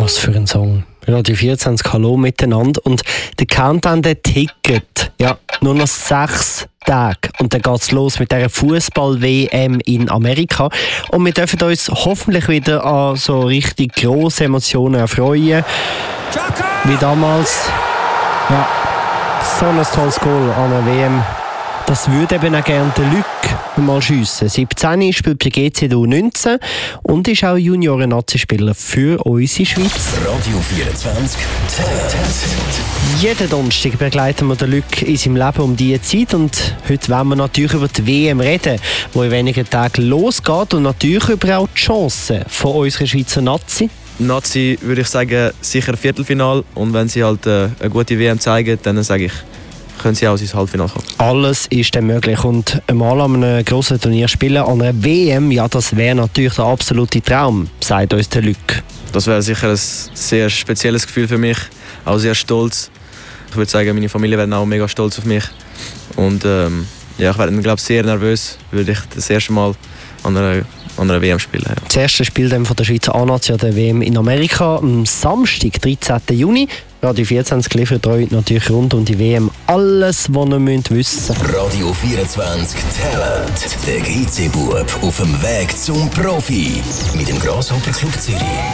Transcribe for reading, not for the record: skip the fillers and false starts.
Was für ein Song. Radio 24, hallo miteinander. Und der Countdown, der ticket. Ja, nur noch 6 Tage. Und dann geht's los mit dieser Fußball-WM in Amerika. Und wir dürfen uns hoffentlich wieder an so richtig grosse Emotionen erfreuen. Wie damals. Ja, so ein tolles Goal an der WM. Das würde eben auch gerne der Luc mal schiessen. 17 spielt bei GC U19 und ist auch Junioren-Nazi-Spieler für unsere Schweiz. Radio 24 Talent. Jeden Donnerstag begleiten wir den Luc in seinem Leben um diese Zeit und heute wollen wir natürlich über die WM reden, die in wenigen Tagen losgeht und natürlich über auch die Chancen von unserer Schweizer Nazi. Nazi würde ich sagen, sicher Viertelfinal und wenn sie halt eine gute WM zeigen, dann sage ich, können sie auch ins Halbfinale kommen. Alles ist dann möglich und einmal an einem grossen Turnier spielen, an einer WM, ja, das wäre natürlich der absolute Traum, sagt uns der Luc. Das wäre sicher ein sehr spezielles Gefühl für mich, auch sehr stolz. Ich würde sagen, meine Familie wäre auch mega stolz auf mich und ja, ich wäre, glaube sehr nervös, würde ich das erste Mal an einer WM spielen. Ja. Das erste Spiel von der Schweizer A-Nazi an der WM in Amerika am Samstag, 13. Juni. Radio 24 liefert euch natürlich rund um die WM alles, was ihr wissen müsst. Radio 24 Talent. Der GC-Bub auf dem Weg zum Profi. Mit dem Grasshopper Club Zürich.